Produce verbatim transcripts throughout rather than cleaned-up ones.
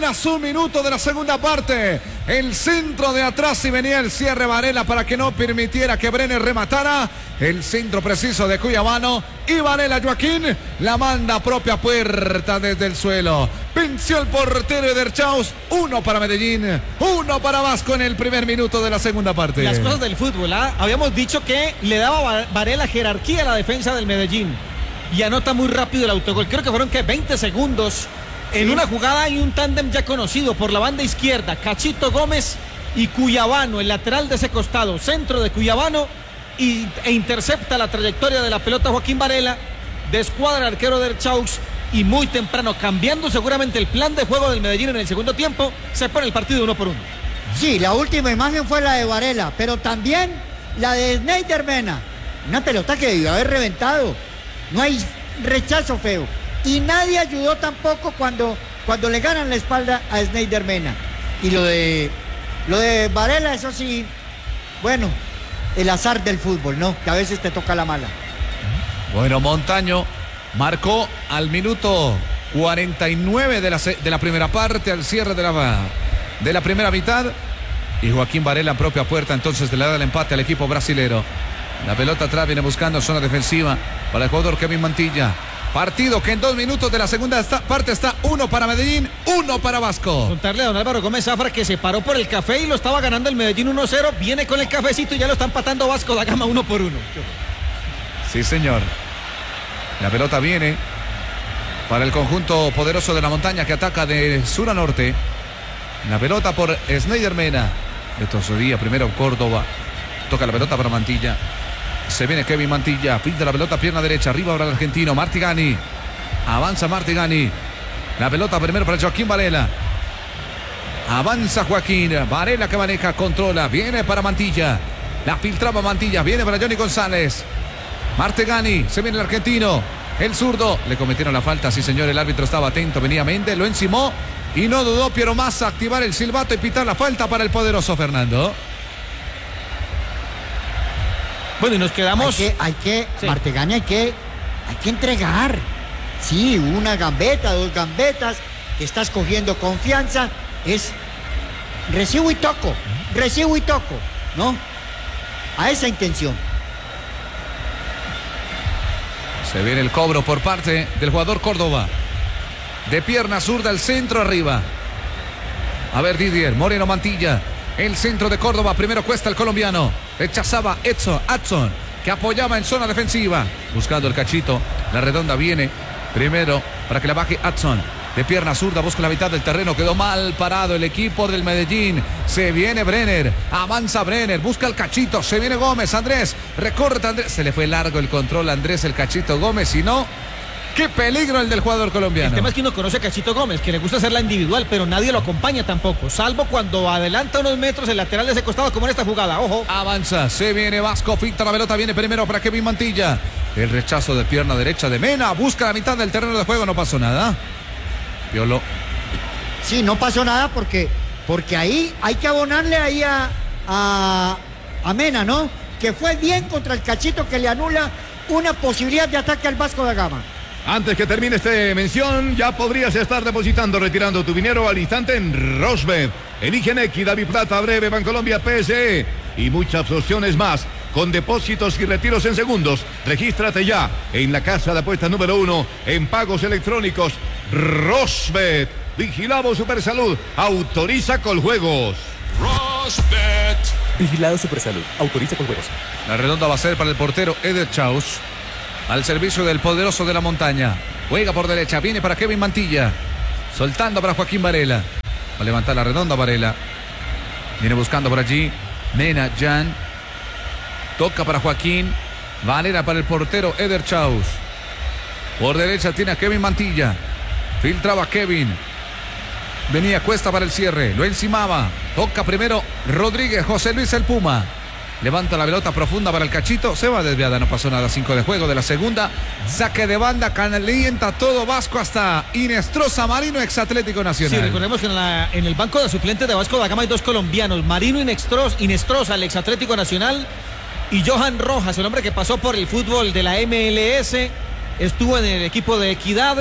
apenas un minuto de la segunda parte. El centro de atrás y venía el cierre Varela para que no permitiera que Brener rematara. El centro preciso de Cuyabano y Varela Joaquín la manda a propia puerta desde el suelo. Venció el portero Eder Chaus. Uno para Medellín, uno para Vasco en el primer minuto de la segunda parte. Las cosas del fútbol, ¿ah? Habíamos dicho que le daba Varela jerarquía a la defensa del Medellín y anota muy rápido el autogol. Creo que fueron que veinte segundos en sí. Una jugada y un tándem ya conocido por la banda izquierda, Cachito Gómez y Cuyabano, el lateral de ese costado, centro de Cuyabano y, e intercepta la trayectoria de la pelota Joaquín Varela, descuadra el arquero del Chaus y muy temprano, cambiando seguramente el plan de juego del Medellín en el segundo tiempo, se pone el partido uno por uno. Sí, la última imagen fue la de Varela, pero también la de Snyder Mena, una pelota que debió haber reventado. No hay rechazo feo. Y nadie ayudó tampoco cuando, cuando le ganan la espalda a Snyder Mena. Y lo de lo de Varela, eso sí, bueno, el azar del fútbol, ¿no? Que a veces te toca la mala. Bueno, Montaño marcó al minuto cuarenta y nueve de la, de la primera parte, al cierre de la, de la primera mitad. Y Joaquín Varela en propia puerta, entonces le da el empate al equipo brasilero. La pelota atrás viene buscando zona defensiva para el jugador Kevin Mantilla. Partido que en dos minutos de la segunda está, parte está uno para Medellín, uno para Vasco. Contarle a don Álvaro Gómez Zafra que se paró por el café y lo estaba ganando el Medellín uno cero. Viene con el cafecito y ya lo están empatando Vasco da Gama uno por uno. Sí, señor. La pelota viene para el conjunto poderoso de la montaña que ataca de sur a norte. La pelota por Snyder Mena. Retrocedía primero Córdoba. Toca la pelota para Mantilla. Se viene Kevin Mantilla. Pinta la pelota, pierna derecha. Arriba ahora el argentino. Martigani. Avanza Martigani. La pelota primero para Joaquín Varela. Avanza Joaquín. Varela que maneja, controla. Viene para Mantilla. La filtraba Mantilla. Viene para Johnny González. Martigani. Se viene el argentino. El zurdo. Le cometieron la falta. Sí, señor. El árbitro estaba atento. Venía Méndez. Lo encimó. Y no dudó Piero Massa activar el silbato y pitar la falta para el poderoso Fernando. Bueno, y nos quedamos. Hay que, hay que sí. Martegani, hay que, hay que entregar. Sí, una gambeta, dos gambetas, que estás cogiendo confianza. Es recibo y toco, recibo y toco, ¿no? A esa intención. Se viene el cobro por parte del jugador Córdoba. De pierna zurda al centro arriba. A ver Didier, Moreno Mantilla. El centro de Córdoba, primero cuesta el colombiano. Rechazaba Edson, Adson, que apoyaba en zona defensiva. Buscando el cachito, la redonda viene. Primero para que la baje Adson. De pierna zurda, busca la mitad del terreno. Quedó mal parado el equipo del Medellín. Se viene Brener, avanza Brener, busca el cachito. Se viene Gómez, Andrés, recorta Andrés. Se le fue largo el control a Andrés, el cachito Gómez. Si no, qué peligro el del jugador colombiano. El tema es que uno conoce a Cachito Gómez, que le gusta hacerla individual, pero nadie lo acompaña tampoco, salvo cuando adelanta unos metros el lateral de ese costado, como en esta jugada. Ojo. Avanza, se viene Vasco, finta la pelota, viene primero para Kevin Mantilla. El rechazo de pierna derecha de Mena, busca la mitad del terreno de juego, no pasó nada. Piolo. Sí, no pasó nada porque, porque ahí hay que abonarle ahí a, a, a Mena, ¿no? Que fue bien contra el Cachito, que le anula una posibilidad de ataque al Vasco da Gama. Antes que termine esta mención, ya podrías estar depositando, retirando tu dinero al instante en Rosbet. Elige Nequi, David Plata, Breve, Bancolombia, P S E y muchas opciones más. Con depósitos y retiros en segundos. Regístrate ya en la casa de apuestas número uno en pagos electrónicos. Rosbet. Vigilamos Supersalud. Autoriza Coljuegos. Rosbet. Vigilado Supersalud. Autoriza Coljuegos. La redonda va a ser para el portero Eder Chaus. Al servicio del poderoso de la montaña. Juega por derecha, viene para Kevin Mantilla. Soltando para Joaquín Varela. Va a levantar la redonda Varela. Viene buscando por allí Mena, Jan. Toca para Joaquín. Varela para el portero Eder Chaus. Por derecha tiene a Kevin Mantilla. Filtraba Kevin. Venía Cuesta para el cierre. Lo encimaba. Toca primero Rodríguez, José Luis el Puma. Levanta la pelota profunda para el Cachito. Se va desviada, no pasó nada. Cinco de juego de la segunda. Saque de banda, calienta todo Vasco hasta Inestrosa Marino, ex Atlético Nacional. Sí, recordemos que en, la, en el banco de suplentes de Vasco da Gama hay dos colombianos. Marino Inestrosa, Inestrosa, el ex Atlético Nacional. Y Johan Rojas, el hombre que pasó por el fútbol de la M L S. Estuvo en el equipo de Equidad.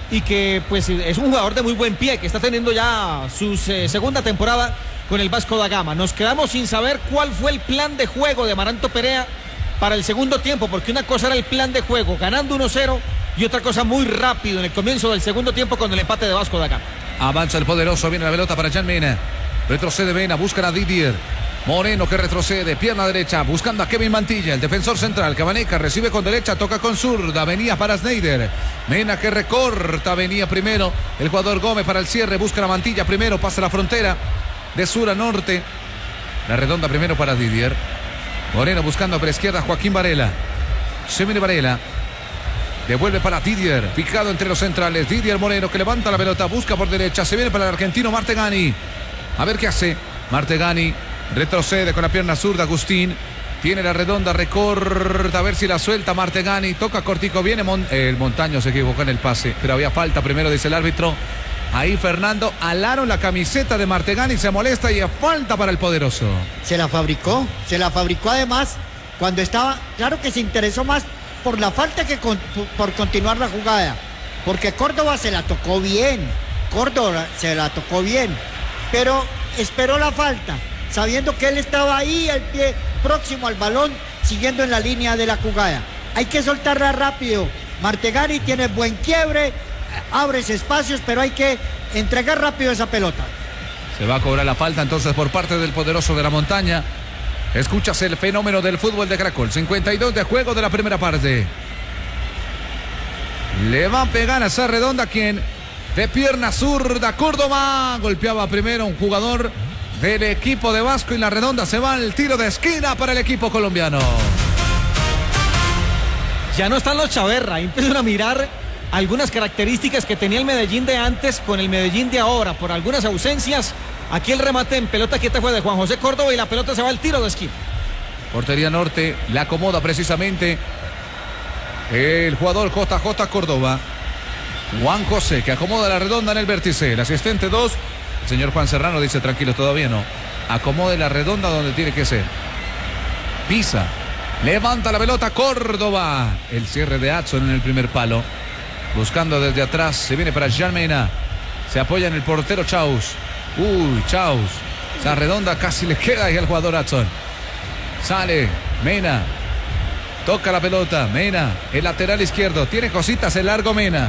y que pues es un jugador de muy buen pie, que está teniendo ya su eh, segunda temporada con el Vasco da Gama. Nos quedamos sin saber cuál fue el plan de juego de Amaranto Perea para el segundo tiempo, porque una cosa era el plan de juego ganando uno cero y otra cosa muy rápido en el comienzo del segundo tiempo con el empate de Vasco da Gama. Avanza el poderoso, viene la pelota para Jan Mena. Retrocede Mena, buscan a Didier. Moreno que retrocede, pierna derecha, buscando a Kevin Mantilla, el defensor central. Cabaneca recibe con derecha, toca con zurda, venía para Sneijder. Mena que recorta, venía primero. El jugador Gómez para el cierre, busca la Mantilla primero, pasa la frontera de sur a norte. La redonda primero para Didier. Moreno buscando por la izquierda, Joaquín Varela. Se viene Varela. Devuelve para Didier, fijado entre los centrales. Didier Moreno que levanta la pelota, busca por derecha. Se viene para el argentino Martegani. A ver qué hace. Martegani retrocede con la pierna zurda. Agustín tiene la redonda, recorta, a ver si la suelta. Martegani toca cortico. Viene Mon el Montaño, se equivocó en el pase, pero había falta primero, dice el árbitro. Ahí Fernando alaron la camiseta de Martegani, se molesta y falta para el poderoso. Se la fabricó, se la fabricó además cuando estaba, claro que se interesó más por la falta que con, por continuar la jugada, porque Córdoba se la tocó bien, Córdoba se la tocó bien, pero esperó la falta, sabiendo que él estaba ahí, el pie próximo al balón, siguiendo en la línea de la jugada. Hay que soltarla rápido. Martegani tiene buen quiebre, abres espacios, pero hay que entregar rápido esa pelota. Se va a cobrar la falta entonces por parte del poderoso de la montaña. Escuchas el fenómeno del fútbol de Caracol. cincuenta y dos de juego de la primera parte. Le va a pegar a esa redonda quien de pierna zurda, Córdoba. Golpeaba primero un jugador del equipo de Vasco y la redonda se va al tiro de esquina para el equipo colombiano. Ya no están los Chaverra, empiezan a mirar algunas características que tenía el Medellín de antes con el Medellín de ahora, por algunas ausencias. Aquí el remate en pelota quieta fue de Juan José Córdoba y la pelota se va al tiro de esquina. Portería norte, la acomoda precisamente el jugador J J Córdoba. Juan José que acomoda la redonda en el vértice. El asistente dos, el señor Juan Serrano dice tranquilo, todavía no. Acomode la redonda donde tiene que ser. Pisa, levanta la pelota Córdoba. El cierre de Adson en el primer palo. Buscando desde atrás, se viene para Jan Mena. Se apoya en el portero Chaus. Uy, Chaus. Esa redonda casi le queda ahí al jugador Adson. Sale Mena. Toca la pelota. Mena, el lateral izquierdo. Tiene cositas el largo Mena.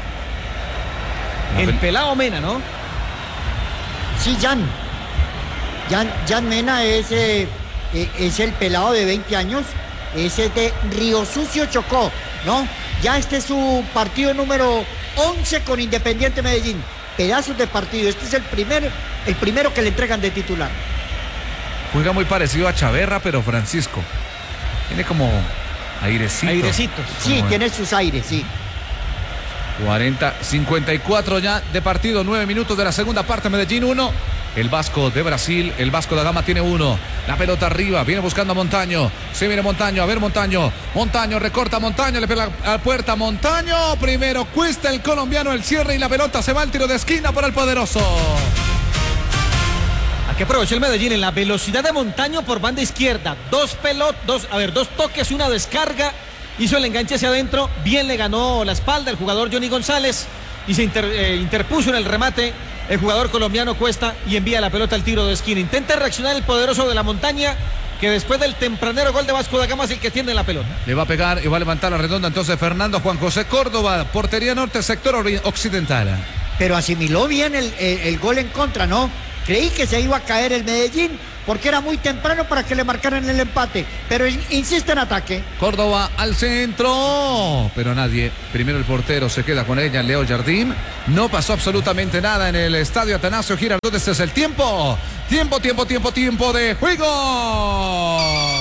El pelado Mena, ¿no? Sí, Jan. Jan, Jan Mena es, eh, es el pelado de veinte años. Ese de Río Sucio Chocó, ¿no? Ya este es su partido número once con Independiente Medellín. Pedazos de partido. Este es el, primer, el primero que le entregan de titular. Juega muy parecido a Chaverra, pero Francisco. Tiene como airecito. Airecitos. Sí, Como tiene sus aires, sí. cuarenta, cincuenta y cuatro ya de partido, nueve minutos de la segunda parte. Medellín uno, el Vasco de Brasil, el Vasco da Gama tiene uno. La pelota arriba, viene buscando a Montaño. Se viene Montaño, a ver Montaño. Montaño recorta Montaño, le pega a la puerta Montaño. Primero cuesta el colombiano el cierre y la pelota se va al tiro de esquina para el poderoso. Aquí aprovechó el Medellín en la velocidad de Montaño por banda izquierda. Dos pelotas, dos, a ver, dos toques y una descarga. Hizo el enganche hacia adentro, bien le ganó la espalda el jugador Johnny González y se inter, eh, interpuso en el remate el jugador colombiano Cuesta y envía la pelota al tiro de esquina. Intenta reaccionar el poderoso de la montaña, que después del tempranero gol de Vasco da Gama es el que tiene la pelota. Le va a pegar y va a levantar la redonda entonces Fernando Juan José Córdoba, portería norte, sector occidental. Pero asimiló bien el, el, el gol en contra, ¿no? Creí que se iba a caer el Medellín porque era muy temprano para que le marcaran el empate, pero insiste en ataque. Córdoba al centro, pero nadie. Primero el portero se queda con ella, Leo Jardín. No pasó absolutamente nada en el estadio Atanasio Girardot. Este es el tiempo. Tiempo, tiempo, tiempo, tiempo de juego.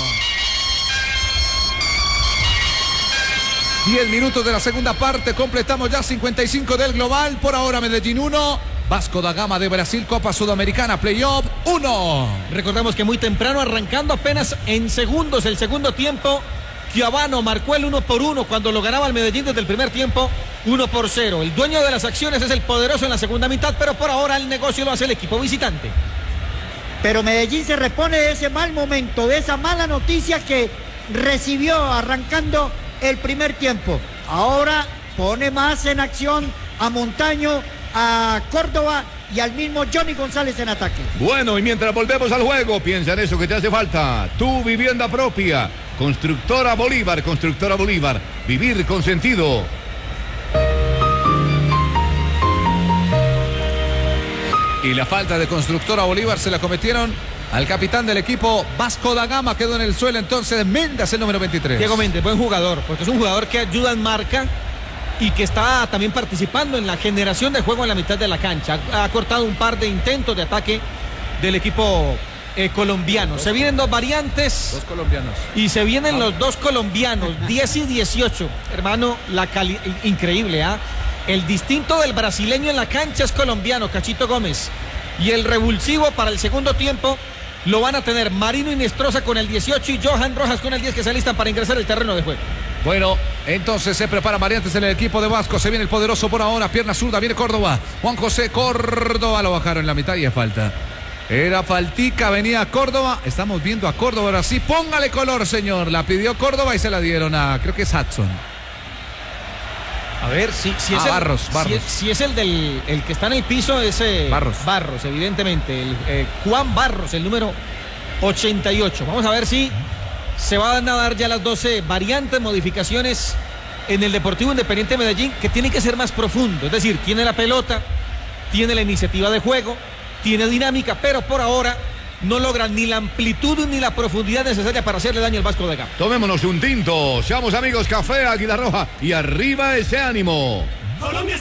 diez minutos de la segunda parte. Completamos ya cincuenta y cinco del global. Por ahora Medellín uno. Vasco da Gama de Brasil, Copa Sudamericana, Playoff uno. Recordemos que muy temprano, arrancando apenas en segundos el segundo tiempo, Chiavano marcó el uno por uno cuando lo ganaba el Medellín desde el primer tiempo, uno por cero. El dueño de las acciones es el poderoso en la segunda mitad, pero por ahora el negocio lo hace el equipo visitante. Pero Medellín se repone de ese mal momento, de esa mala noticia que recibió arrancando el primer tiempo. Ahora pone más en acción a Montaño, a Córdoba y al mismo Johnny González en ataque. Bueno, y mientras volvemos al juego, piensa en eso que te hace falta. Tu vivienda propia. Constructora Bolívar, Constructora Bolívar. Vivir con sentido. Y la falta de Constructora Bolívar se la cometieron al capitán del equipo, Vasco da Gama. Quedó en el suelo entonces Méndez, el número veintitrés. Diego Méndez, buen jugador, porque es un jugador que ayuda en marca y que está también participando en la generación de juego en la mitad de la cancha. Ha, ha cortado un par de intentos de ataque del equipo eh, colombiano. Se vienen dos variantes. Dos colombianos. Y se vienen los dos colombianos, diez y dieciocho. Hermano, la cali increíble, ¿ah? ¿eh? El distinto del brasileño en la cancha es colombiano, Cachito Gómez. Y el revulsivo para el segundo tiempo lo van a tener Marino Inestrosa con el dieciocho y Johan Rojas con el diez, que se alistan para ingresar al terreno de juego. Bueno, entonces se prepara variantes en el equipo de Vasco. Se viene el poderoso por ahora, pierna zurda, viene Córdoba. Juan José Córdoba, lo bajaron en la mitad y es falta. Era faltica, venía Córdoba. Estamos viendo a Córdoba ahora sí. Póngale color, señor. La pidió Córdoba y se la dieron a, creo que es Hudson. A ver, si, si, es, ah, el, Barros, Barros. Si, es, si es el del el que está en el piso, ese Barros. Barros, evidentemente. El, eh, Juan Barros, el número ochenta y ocho. Vamos a ver si se van a dar ya las doce variantes, modificaciones en el Deportivo Independiente de Medellín, que tiene que ser más profundo. Es decir, tiene la pelota, tiene la iniciativa de juego, tiene dinámica, pero por ahora no logran ni la amplitud ni la profundidad necesaria para hacerle daño al Vasco da Gama. Tomémonos un tinto. Seamos amigos, café Águila Roja y arriba ese ánimo. Colombia está